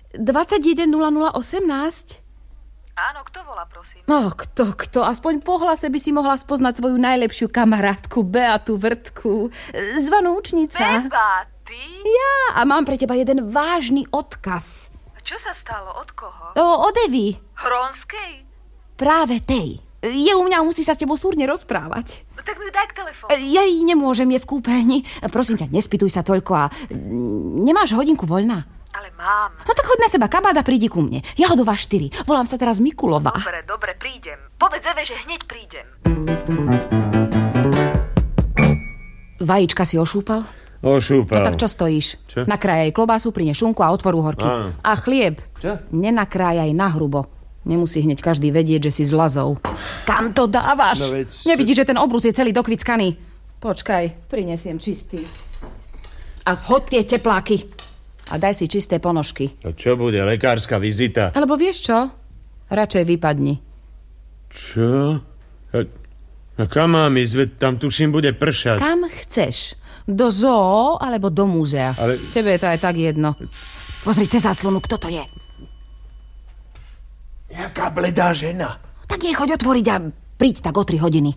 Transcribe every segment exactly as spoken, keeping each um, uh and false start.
dvadsaťjeden nula nula osemnásť. Áno, kto volá, prosím? No, kto, kto? Aspoň po hlase by si mohla spoznať svoju najlepšiu kamarátku, Beatu Vrtku, zvanú učnica. Beba, ty? Ja, a mám pre teba jeden vážny odkaz. Čo sa stalo? Od koho? O, od Evy. Hronskej? Práve tej. Je u mňa, musí sa s tebou súrne rozprávať. No tak mi ju daj k telefónu. Ja jej nemôžem, je v kúpeľni. Prosím ťa, nespýtuj sa toľko a nemáš hodinku voľná? Ale mám. No tak hoď na seba kabát a prídi ku mne. Jahodová štyri. Volám sa teraz Mikulova. Dobre, dobre, prídem. Povedz Eve, že hneď prídem. Vajíčka si ošúpal? Ošúpal. No tak čo stojíš? Čo? Nakrájaj klobásu, prine šunku a otvoru horky. Áno. A chlieb. Čo? Nenakrájaj na hrubo. Nemusí hneď každý vedieť, že si z Lazov. Kam to dávaš? No veď... Nevidíš, že ten obrus je celý dokvickaný? Počkaj, prinesiem čistý. A zhoď tie tepláky. A daj si čisté ponožky. A čo bude, lekárska vizita? Alebo vieš čo? Radšej vypadni. Čo? A, a kam mám ísť? Veď tam tuším bude pršať. Kam chceš? Do zoo alebo do múzea? Ale... Tebe je to aj tak jedno. Pozri cez záclonu, kto to je. Jaká bledá žena. Tak jej choď otvoriť a príď tak o tri hodiny.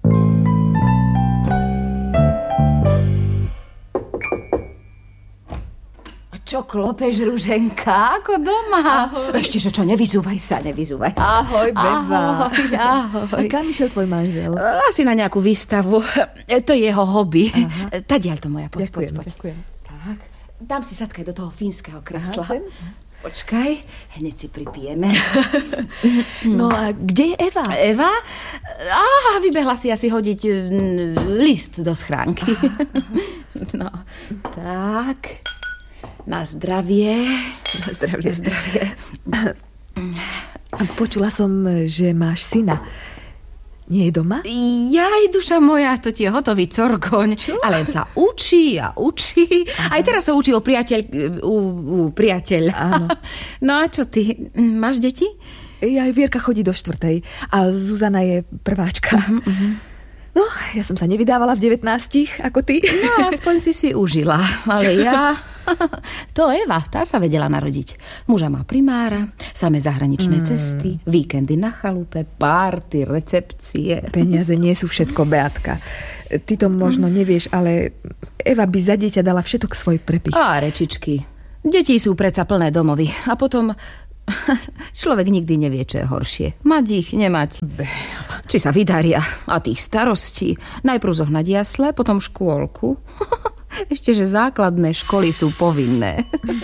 Čo klopeš, Ruženka? Ako doma? Ahoj. Ešte, že čo, nevyzúvaj sa, nevyzúvaj sa. Ahoj, Beba. Ahoj, ahoj. A kam išiel tvoj manžel? Asi na nejakú výstavu. To je jeho hobby. Tadiaľ to moja, poď, Ďakujem, poď, poď. ďakujem. Tak, dám si sadkaj do toho fínskeho kresla. Aha, Počkaj, hneď si pripijeme. No a kde je Eva? Eva? Á, vybehla si asi hodiť mm, list do schránky. No, tak... Na zdravie. Na zdravie. Na zdravie. Počula som, že máš syna. Nie je doma? Jaj, duša moja, to ti je hotový corgoň. Čo? Ale sa učí a učí. Aha. Aj teraz sa učí o priateľ... U, u priateľ. Áno. No a čo ty? Máš deti? Aj Vierka chodí do štvrtej a Zuzana je prváčka. Uh-huh, uh-huh. No, ja som sa nevydávala v devätnástich, ako ty. No, aspoň si si užila. Ale ja... To Eva, tá sa vedela narodiť. Muža má primára, samé zahraničné mm. cesty, víkendy na chalupe, párty, recepcie. Peniaze nie sú všetko, Beatka. Ty to možno nevieš, ale Eva by za dieťa dala všetok svoj prepich. Á, rečičky. Deti sú predsa plné domovy. A potom... Človek nikdy nevie, čo je horšie. Mať ich, nemať. Bela. Či sa vydaria. A tých starostí. Najprv zohnať jasle, potom škôlku. Ešte, že základné školy sú povinné.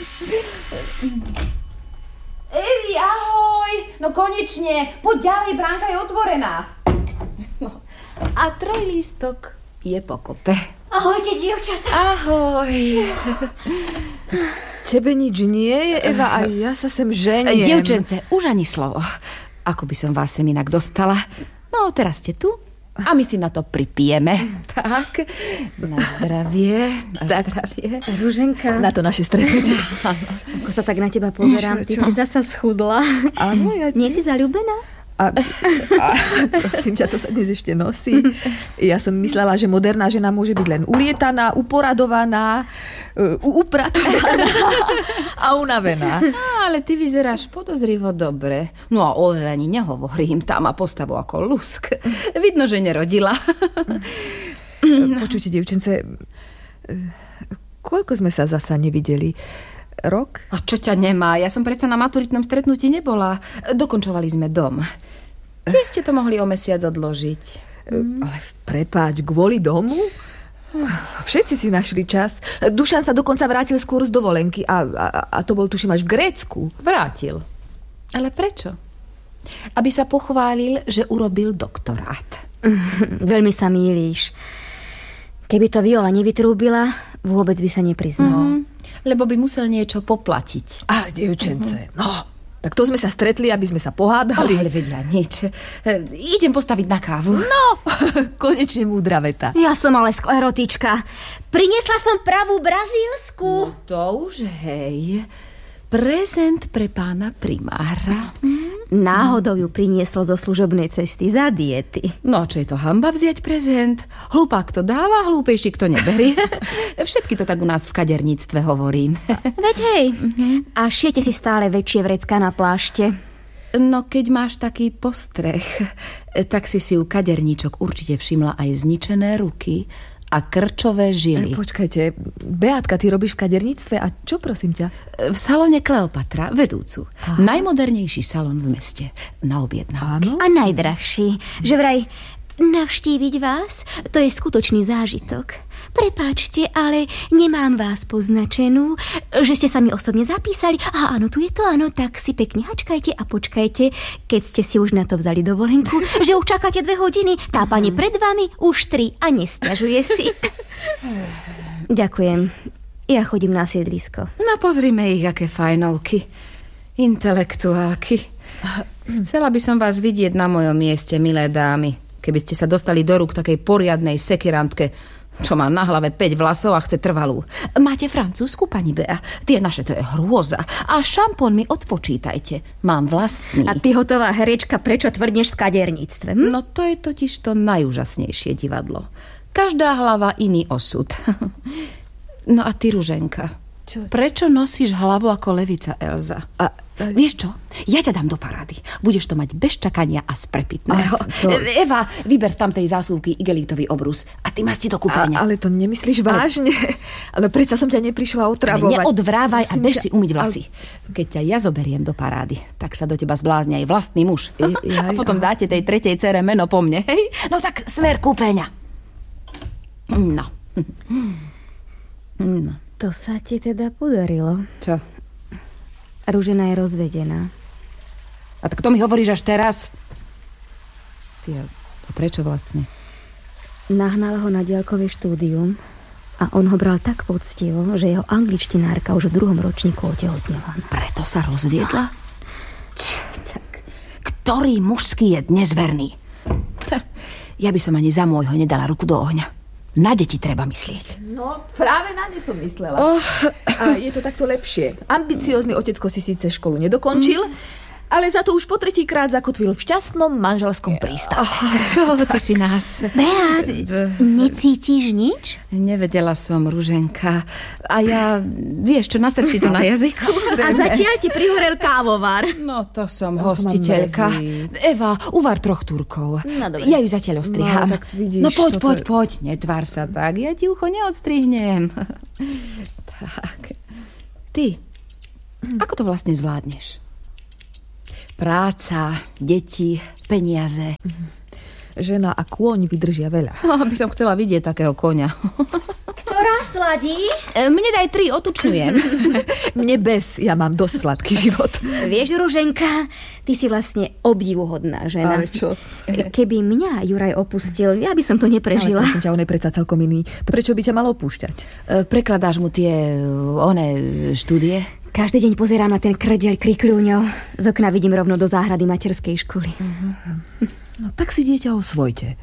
Evi, ahoj! No konečne, poď ďalej, bránka je otvorená. No. A trojlístok je pokope. Ahojte, dievčatá. Ahoj. Tebe nič nie je, Eva, a ja sa sem ženiem. Dievčence, už ani slovo. Ako by som vás sem inak dostala. No, teraz ste tu. A my si na to pripijeme. Tak, na zdravie, na tak. zdravie. Ruženka. Na to naše stretnutie. Ako sa tak na teba pozerám, ty si zasa schudla. Áno, ja... Nie si zaľúbená? A, a prosím ťa, to sa dnes ešte nosí. Ja som myslela, že moderná žena môže byť len ulietaná, uporadovaná, upratovaná a unavená. Á, ale ty vyzeráš podozrivo dobre. No a o ani nehovorím, tá má postavu ako lusk. Vidno, že nerodila. Počujte, dievčence, koľko sme sa zasa nevideli? Rok? A čo ťa nemá? Ja som predsa na maturitnom stretnutí nebola. Dokončovali sme dom. Tiež ste to mohli o mesiac odložiť. Mm. Ale prepáč, kvôli domu? Všetci si našli čas. Dušan sa dokonca vrátil skôr z dovolenky a, a, a to bol, tuším, až v Grécku. Vrátil. Ale prečo? Aby sa pochválil, že urobil doktorát. Mm, veľmi sa mýlíš. Keby to Viola nevytrúbila, vôbec by sa nepriznal. Mm-hmm. Lebo by musel niečo poplatiť. Á, dievčence, uh-huh. no. Tak to sme sa stretli, aby sme sa pohádali. Oh, ale vedia nič. E, idem postaviť na kávu. No, konečne múdra veta. Ja som ale sklerotička. Priniesla som pravú brazílsku. No to už hej. Prezent pre pána primára. Mm. náhodou ju prinieslo zo služobnej cesty za diety. No, čo je to hanba vziať prezent? Hlupák to dáva, hlúpejší kto neberie. Všetky to tak u nás v kaderníctve hovorím. Veď hej, a šijete si stále väčšie vrecká na plášte. No, keď máš taký postreh, tak si si u kaderníčok určite všimla aj zničené ruky a krčové žily. Počkajte, Beátka, ty robíš v kaderníctve a čo, prosím ťa? V salóne Kleopatra, vedúcu. Aha. Najmodernejší salón v meste. Na objednávky. Áno? A najdrahší. Že vraj navštíviť vás, to je skutočný zážitok. Prepáčte, ale nemám vás poznačenú, že ste sa mi osobne zapísali. A áno, tu je to, áno, tak si pekne hačkajte a počkajte, keď ste si už na to vzali dovolenku, že už čakáte dve hodiny, tá pani pred vami už tri a nesťažuje si. Ďakujem. Ja chodím na sídlisko. No, pozrime ich, aké fajnovky. Intelektuálky. Chcela by som vás vidieť na mojom mieste, milé dámy. Keby ste sa dostali do rúk takej poriadnej sekirantke, čo má na hlave päť vlasov a chce trvalú. Máte francúzsku, pani Bea? Tie naše, to je hrôza. A šampón mi odpočítajte. Mám vlastný. A ty, hotová herečka, prečo tvrdneš v kaderníctve? Hm? No to je totiž to najúžasnejšie divadlo. Každá hlava iný osud. No a ty, Ruženka, čo? Prečo nosíš hlavu ako levica Elza? A, a vieš čo? Ja ťa dám do parády. Budeš to mať bez čakania a z prepitného. To... Eva, vyber z tamtej zásuvky igelítový obrus a ty masti do kúpeľňa. Ale to nemyslíš vážne? Ale predsa som ťa neprišla otravovať. Neodvrávaj a bež ťa... si umyť vlasy. Keď ťa ja zoberiem do parády, tak sa do teba zblázni aj vlastný muž. I, ja, a potom dáte tej tretej dcere meno po mne. Hej? No tak smer kúpeľňa. No. No. To sa ti teda podarilo. Čo? Ružena je rozvedená. A tak to mi hovoríš až teraz? Ty, a prečo vlastne? Nahnala ho na diaľkové štúdium a on ho bral tak poctivo, že jeho angličtinárka už v druhom ročníku otehotnila. Preto sa rozviedla? Č, tak, ktorý mužský je dnes verný? Ja by som ani za môjho nedala ruku do ohňa. Na deti treba myslieť. No, práve na ne som myslela. Oh. A je to takto lepšie. Ambiciózny otecko si síce školu nedokončil, mm. ale za to už po tretíkrát zakotvil v šťastnom manželskom prístavu. Oh, čo ty si nás? Beát, necítiš nič? Nevedela som, Ruženka. A ja, vieš čo, na srdci to na jazyku. A zatiaľ ti prihorel kávovar. No, to som hostiteľka. Eva, uvar troch turkov. No, ja ju zatiaľ ostrihám. No, vidíš, no poď, toto... poď, poď. Netvár sa tak, ja ti ucho neodstrihnem. Tak. Ty, ako to vlastne zvládneš? Práca, deti, peniaze. Žena a kôň vydržia veľa. No, aby som chcela vidieť takého koňa. Ktorá sladí? Mne daj tri, otučňujem. Mne bez, ja mám dosť sladký život. Vieš, Ruženka, ty si vlastne obdivuhodná žena. Ale čo? Keby mňa Juraj opustil, ja by som to neprežila. Ale som ťa, on je predsa celkom iný. Prečo by ťa mal opúšťať? Prekladáš mu tie, one, štúdie? Každý deň pozerám na ten krdeľ krikľúňov. Z okna vidím rovno do záhrady materskej školy. Uh-huh. No tak si dieťa osvojte.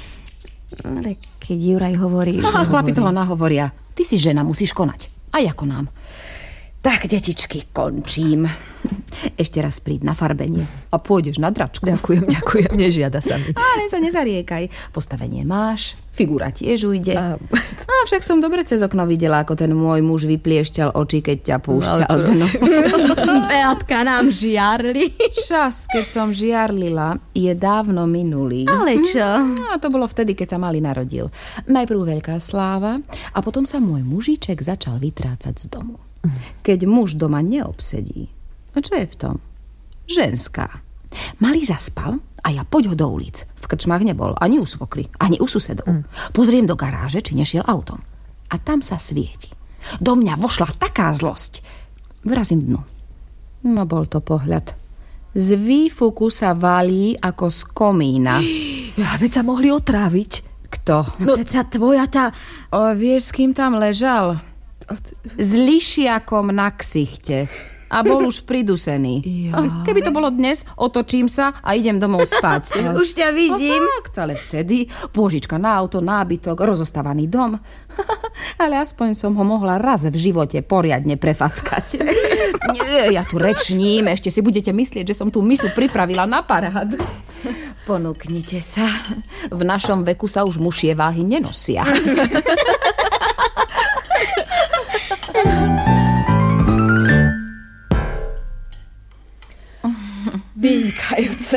Ale keď Juraj hovorí... No a chlapi toho nahovoria. Ty si žena, musíš konať. Aj ako nám. Tak, detičky, končím. Ešte raz príď na farbenie a pôjdeš na dračku. Ďakujem, ďakujem, nežiada sa mi. Ale sa nezariekaj. Postavenie máš, figúra tiež ujde. A... a však som dobre cez okno videla, ako ten môj muž vypliešťal oči, keď ťa púšťal. No, Beatka, nám žiarli. Čas, keď som žiarlila, je dávno minulý. Ale čo? A to bolo vtedy, keď sa malý narodil. Najprv veľká sláva a potom sa môj mužíček začal vytrácať z domu. Keď muž doma neobsedí, a čo je v tom? Ženská. Malý zaspal a ja poď ho do ulic. V krčmách nebol, ani u svokry, ani u susedov. Mm. Pozriem do garáže, či nešiel autom. A tam sa svieti. Do mňa vošla taká zlosť. Vrazím dnu. No bol to pohľad. Z výfuku sa valí ako z komína. Ja, veď sa mohli otráviť. Kto? No, veď sa tvoja tá... O, vieš, s kým tam ležal? S lišiakom na ksichte. a bol už pridusený. Ja. Keby to bolo dnes, otočím sa a idem domov spať. Už ťa vidím. No fakt, ale vtedy pôžička na auto, nábytok, rozostávaný dom. Ale aspoň som ho mohla raz v živote poriadne prefackať. Nie, ja tu rečním, ešte si budete myslieť, že som tú misu pripravila na parád. Ponúknite sa. V našom veku sa už mušie váhy nenosia. Vynikajúce.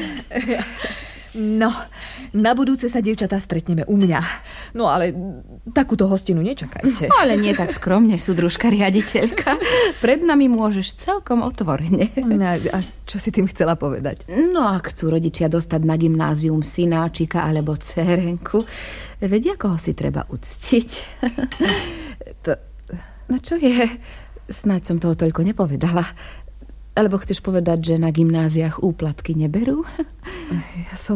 No, na budúce sa, dievčatá, stretneme u mňa. No ale takúto hostinu nečakajte. Ale nie tak skromne, súdružka riaditeľka. Pred nami môžeš celkom otvorene. A, a čo si tým chcela povedať? No, ak chcú rodičia dostať na gymnázium synáčika alebo dcérenku, vedia, koho si treba uctiť. To... No čo je? Snáď som toho toľko nepovedala. Alebo chceš povedať, že na gymnáziách úplatky neberú? Ja som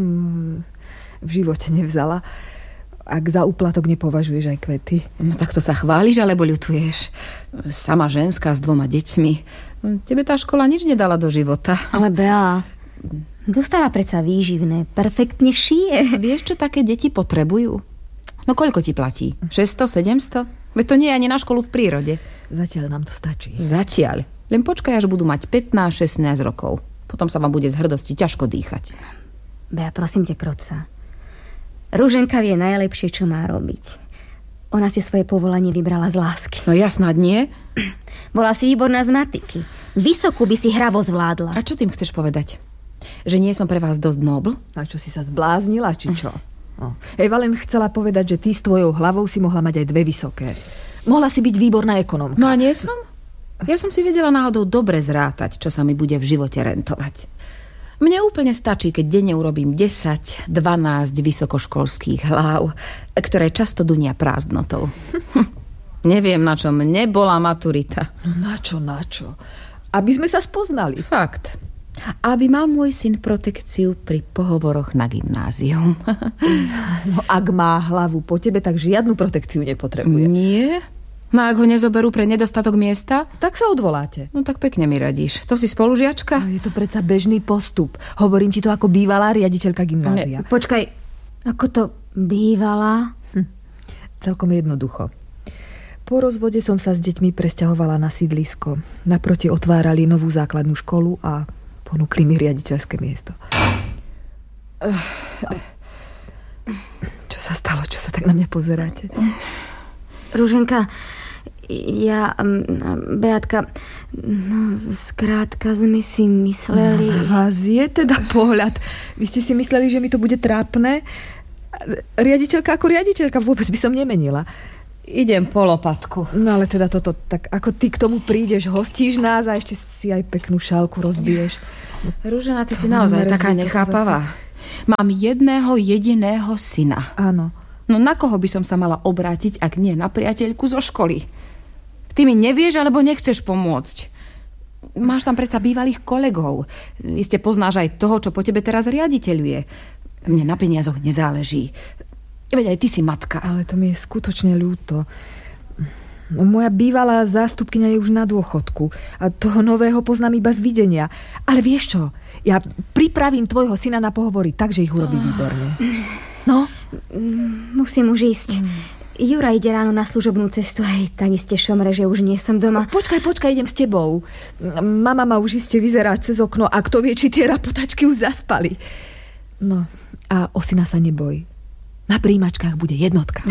v živote nevzala. Ak za úplatok nepovažuješ aj kvety. No tak to sa chváliš, alebo ľutuješ? Sama ženská s dvoma deťmi. Tebe tá škola nič nedala do života. Ale Bea, dostáva predsa výživné. Perfektne šije. Vieš, čo také deti potrebujú? No koľko ti platí? šesťsto, sedemsto? Veď to nie je ani na školu v prírode. Zatiaľ nám to stačí. Zatiaľ. Len počkaj, až budú mať pätnásť šestnásť rokov. Potom sa vám bude z hrdosti ťažko dýchať. Bea, prosím ťa, Kroca. Ruženka vie najlepšie, čo má robiť. Ona si svoje povolanie vybrala z lásky. No ja snad nie. Bola si výborná z matiky. Vysokú by si hravo zvládla. A čo tým chceš povedať? Že nie som pre vás dosť nobl? A čo, si sa zbláznila, či čo? No. Eva len chcela povedať, že ty s tvojou hlavou si mohla mať aj dve vysoké. Mohla si byť výborná ekonomka. No a nie som? Ja som si vedela náhodou dobre zrátať, čo sa mi bude v živote rentovať. Mne úplne stačí, keď denne urobím desať, dvanásť vysokoškolských hlav, ktoré často dunia prázdnotou. Neviem, na čo mne bola maturita. No na čo, na čo? Aby sme sa spoznali. Fakt. Aby mal môj syn protekciu pri pohovoroch na gymnázium. No ak má hlavu po tebe, tak žiadnu protekciu nepotrebuje. Nie? No ak ho nezoberú pre nedostatok miesta? Tak sa odvoláte. No tak pekne mi radíš. To si spolužiačka? Ale je to predsa bežný postup. Hovorím ti to ako bývalá riaditeľka gymnázia. Ne, počkaj, ako to bývala? Hm. Celkom jednoducho. Po rozvode som sa s deťmi presťahovala na sídlisko. Naproti otvárali novú základnú školu a ponúkli mi riaditeľské miesto. Čo sa stalo? Čo sa tak na mňa pozeráte? Ruženka, ja, Beatka, no skrátka sme si mysleli... No, vás je teda pohľad. Vy ste si mysleli, že mi to bude trápne? Riaditeľka ako riaditeľka, vôbec by som nemenila. Idem po lopatku. No ale teda toto, tak ako ty k tomu prídeš, hostíš nás a ešte si aj peknú šálku rozbiješ. Ružena, ty si naozaj taká nechápavá. Mám jedného jediného syna. Áno. No na koho by som sa mala obrátiť, ak nie na priateľku zo školy? Ty mi nevieš, alebo nechceš pomôcť? Máš tam predsa bývalých kolegov. Iste poznáš aj toho, čo po tebe teraz riaditeľuje. Mne na peniazoch nezáleží. Veď aj ty si matka. Ale to mi je skutočne ľúto. No, moja bývalá zástupkyňa je už na dôchodku a toho nového poznám iba z videnia. Ale vieš čo? Ja pripravím tvojho syna na pohovory tak, že ich urobí výborne. No? Musím už ísť. Jura ide ráno na služobnú cestu, aj tak iste šomre, že už nie som doma. Počkaj, počkaj, idem s tebou. Mama ma už iste vyzerá cez okno a kto vie, či tie rapotačky už zaspali. No, a o syna sa neboj. Na príjimačkách bude jednotka.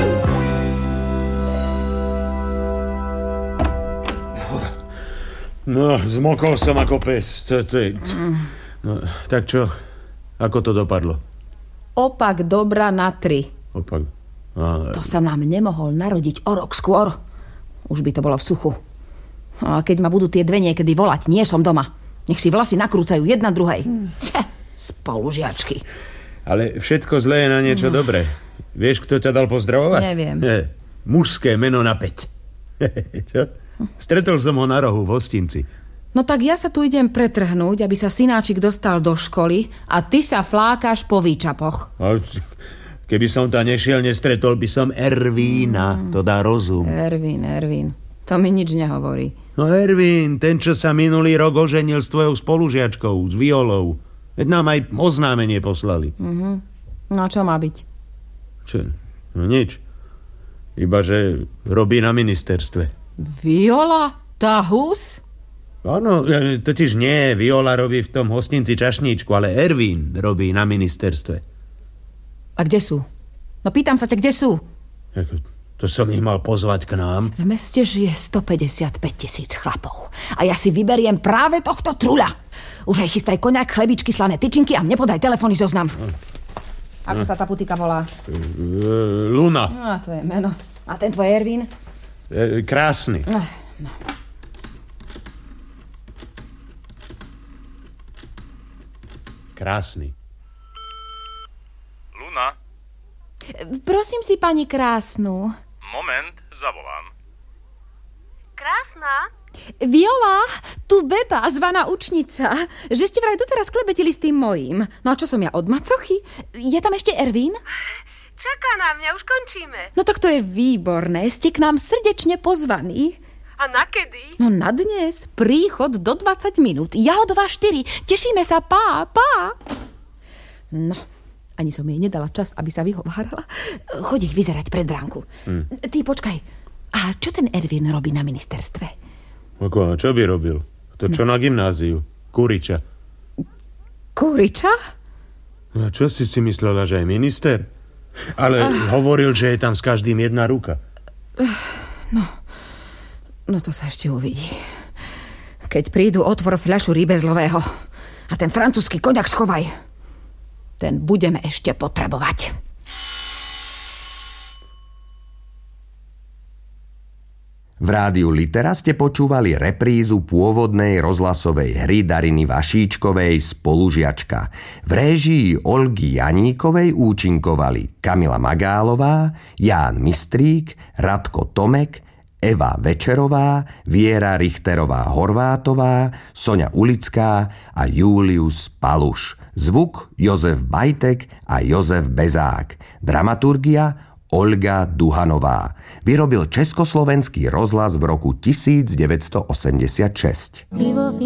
No, zmokol som ako pes. To, to je... No, tak čo? Ako to dopadlo? Opak dobra na tri. Opak... A... To sa nám nemohol narodiť o rok skôr. Už by to bolo v suchu. A keď ma budú tie dve niekedy volať, nie som doma. Nech si vlasy nakrúcajú jedna druhej. Hmm. Če, spolužiačky. Ale všetko zlé je na niečo hmm. dobré. Vieš, kto ťa dal pozdravovať? Neviem. Je, mužské meno na päť. Čo? Stretol som ho na rohu v hostinci. No tak ja sa tu idem pretrhnúť, aby sa synáčik dostal do školy a ty sa flákaš po výčapoch. A keby som tam nešiel, nestretol by som Ervína. Mm. To dá rozum. Ervín, Ervín. To mi nič nehovorí. No Ervin, ten, čo sa minulý rok oženil s tvojou spolužiačkou, s Violou. Veď nám aj oznámenie poslali. Uh-huh. No a čo má byť? Čo? No nič. Iba, že robí na ministerstve. Viola? Tá hus? Áno, totiž nie, Viola robí v tom hostinci čašníčku, ale Ervin robí na ministerstve. A kde sú? No pýtam sa ťa, kde sú? To som ich mal pozvať k nám. V meste žije stopäťdesiatpäť tisíc chlapov. A ja si vyberiem práve tohto trula. Už aj chystaj koniak, chlebičky, slané tyčinky a mne podaj telefónny zoznam. Ako sa tá putika volá? Luna. A to je meno. A ten tvoj Ervin? Krásny. No. Krásny. Luna? Prosím si, pani Krásnu. Moment, zavolám. Krásna? Viola, tu Beba, zvaná učnica. Že ste vraj doteraz klebetili s tým mojím. No a čo som ja, od macochy? Je tam ešte Ervin? Čaká na mňa, už končíme. No tak to je výborné, ste k nám srdečne pozvaní. A na kedy? No na dnes, príchod do dvadsať minút. Ja o dva štyri, tešíme sa, pá, pá. No, ani som jej nedala čas, aby sa vyhovárala. Choď ich vyzerať pred bránku. Hmm. Ty počkaj, a čo ten Ervin robí na ministerstve? Ako, čo by robil? To čo na gymnáziu? Kuriča. Kuriča? No čo si si myslela, že je minister? Ale uh. hovoril, že je tam s každým jedna ruka. Uh, no, no to sa ešte uvidí. Keď prídu, otvor fľašu rybezlového a ten francúzsky koniak schovaj. Ten budeme ešte potrebovať. V rádiu Litera ste počúvali reprízu pôvodnej rozhlasovej hry Dariny Vašíčkovej Spolužiačka. V réžii Olgy Janíkovej účinkovali Kamila Magálová, Ján Mistrík, Radko Tomek, Eva Večerová, Viera Richterová-Horvátová, Soňa Ulická a Julius Paluš. Zvuk Jozef Bajtek a Jozef Bezák. Dramaturgia Olga Duhanová. Vyrobil Československý rozhlas v roku devätnásť osemdesiatšesť.